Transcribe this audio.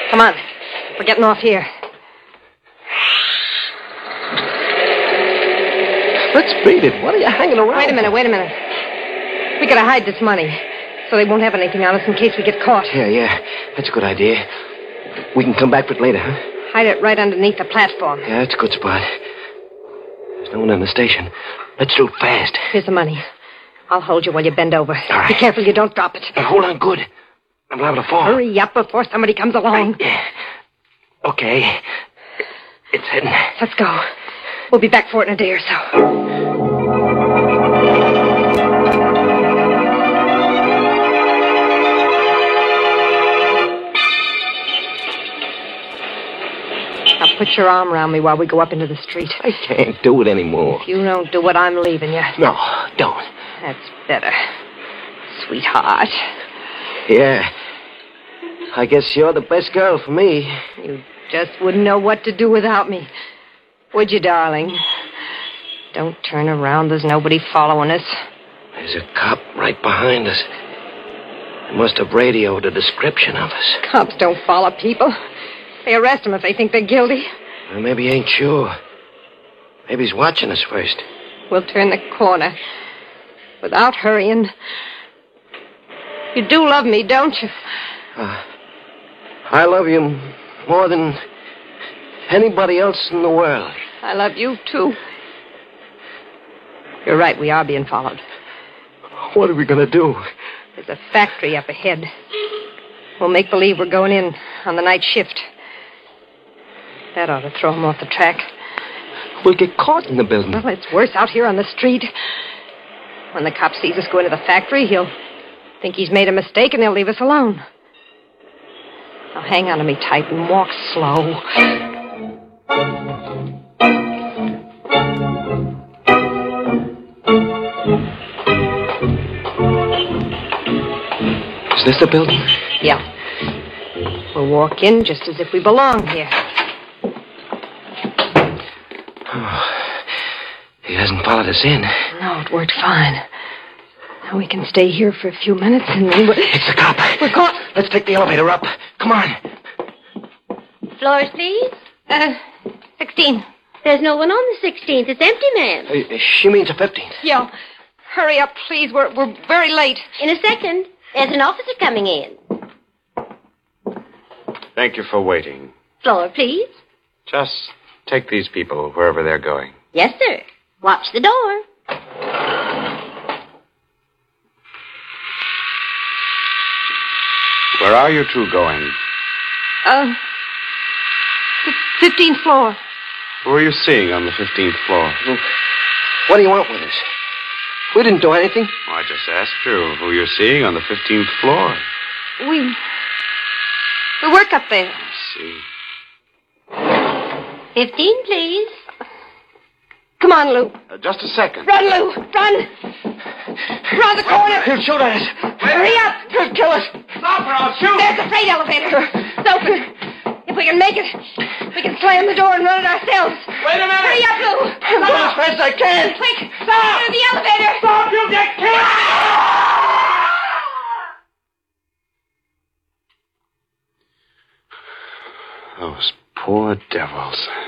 Come on. We're getting off here. Let's beat it. What are you hanging around? Wait a minute. We gotta hide this money so they won't have anything on us in case we get caught. Yeah. That's a good idea. We can come back for it later, huh? Hide it right underneath the platform. Yeah, that's a good spot. There's no one in the station. Let's do it fast. Here's the money. I'll hold you while you bend over. All right. Be careful you don't drop it. Hold on good. I'm liable to fall. Hurry up before somebody comes along. Okay. It's hidden. Let's go. We'll be back for it in a day or so. Now put your arm around me while we go up into the street. I can't do it anymore. If you don't do it, I'm leaving you. No, don't. That's better. Sweetheart. Yeah. I guess you're the best girl for me. You just wouldn't know what to do without me. Would you, darling? Don't turn around. There's nobody following us. There's a cop right behind us. He must have radioed a description of us. Cops don't follow people. They arrest them if they think they're guilty. Well, maybe he ain't sure. Maybe he's watching us first. We'll turn the corner. Without hurrying. You do love me, don't you? I love you more than anybody else in the world. I love you, too. You're right, we are being followed. What are we going to do? There's a factory up ahead. We'll make believe we're going in on the night shift. That ought to throw him off the track. We'll get caught in the building. Well, it's worse out here on the street. When the cop sees us go into the factory, he'll think he's made a mistake and he'll leave us alone. Now hang on to me tight and walk slow. Is this the building? Yeah. We'll walk in just as if we belong here. He hasn't followed us in. No, it worked fine. Now we can stay here for a few minutes and then It's the cop. We're caught. Let's take the elevator up. Come on. Floors, please. 16. There's no one on the 16th. It's empty, ma'am. She means the 15th. Yeah. Hurry up, please. We're very late. In a second. There's an officer coming in. Thank you for waiting. Floor, please. Just take these people wherever they're going. Yes, sir. Watch the door. Where are you two going? 15th floor. Who are you seeing on the 15th floor? What do you want with us? We didn't do anything. I just asked you who you're seeing on the 15th floor. We work up there. I see. 15, please. Come on, Lou. Just a second. Run, Lou. Run. Round the corner. He'll shoot at us. Hurry up. He'll kill us. Stop or I'll shoot! There's the freight elevator. It's open. If we can make it, we can slam the door and run it ourselves. Wait a minute! Hurry up, Lou. I'm going as fast as I can. Quick. Stop. Into the elevator. Stop, you'll get killed! Those poor devils.